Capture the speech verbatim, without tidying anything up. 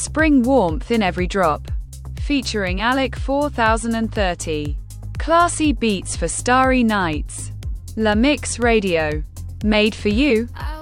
Spring warmth in every drop. Featuring Alec four thousand thirty. Classy beats for starry nights. La Mix Radio. Made for you.